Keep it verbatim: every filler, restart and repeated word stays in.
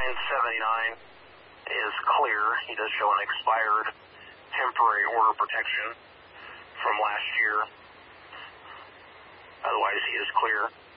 nine seventy-nine is clear. He does show an expired temporary order protection from last year. Otherwise, he is clear.